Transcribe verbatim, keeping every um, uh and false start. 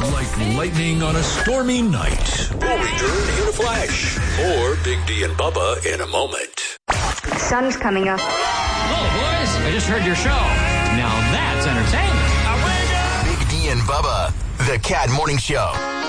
Like lightning on a stormy night. We'll return in a flash. More Big D and Bubba in a moment. Sun's coming up. Oh, boys, I just heard your show. Now that's entertainment. Big D and Bubba, the Cat Morning Show.